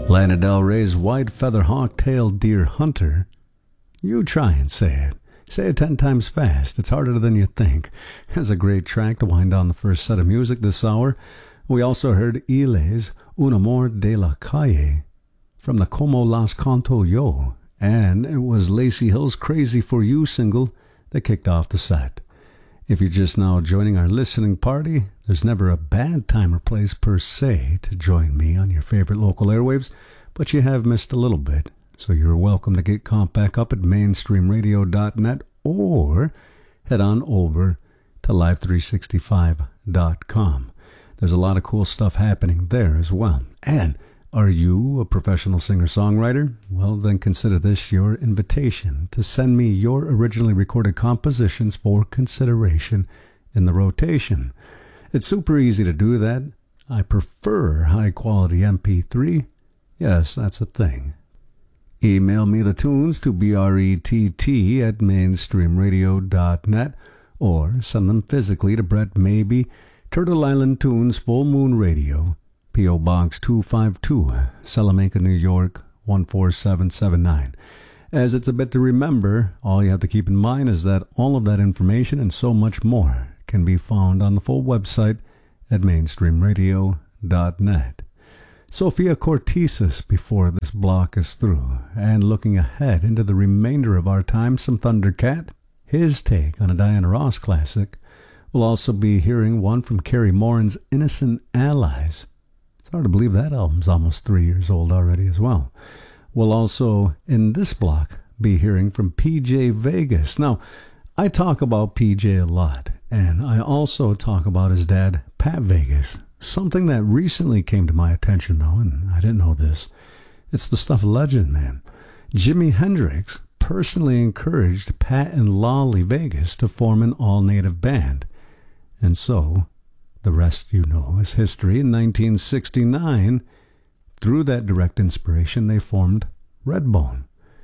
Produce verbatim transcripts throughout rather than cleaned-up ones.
Lana Del Rey's White Feather Hawk-tailed Deer Hunter. You try and say it. Say it ten times fast. It's harder than you think. It's a great track to wind down the first set of music this hour. We also heard Iles, Un Amor de la Calle, from the Como Las Canto Yo, and it was Lacy Hill's Crazy For You single that kicked off the set. If you're just now joining our listening party, there's never a bad time or place per se to join me on your favorite local airwaves, but you have missed a little bit, so you're welcome to get caught back up at mainstream radio dot net or head on over to live three sixty-five dot com. There's a lot of cool stuff happening there as well. And are you a professional singer-songwriter? Well, then consider this your invitation to send me your originally recorded compositions for consideration in the rotation. It's super easy to do that. I prefer high-quality M P three. Yes, that's a thing. Email me the tunes to brett at mainstream radio dot net or send them physically to Brett Maybe, Turtle Island Tunes, Full Moon Radio, P O. Box two five two, Salamanca, New York, one four seven seven nine. As it's a bit to remember, all you have to keep in mind is that all of that information and so much more can be found on the full website at mainstream radio dot net. Sophia Cortesis before this block is through, and looking ahead into the remainder of our time, some Thundercat, his take on a Diana Ross classic. We'll also be hearing one from Carrie Morin's Innocent Allies. It's hard to believe that album's almost three years old already as well. We'll also, in this block, be hearing from P J Vegas. Now, I talk about P J a lot, and I also talk about his dad, Pat Vegas. Something that recently came to my attention, though, and I didn't know this. It's the stuff of legend, man. Jimi Hendrix personally encouraged Pat and Lolly Vegas to form an all-native band. And so, the rest you know is history. In nineteen sixty-nine, through that direct inspiration, they formed Redbone.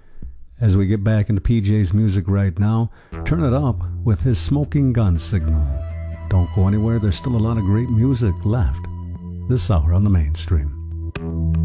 As we get back into P J's music right now, turn it up with his Smoking Gun Signal. Don't go anywhere, there's still a lot of great music left this hour on the Mainstream.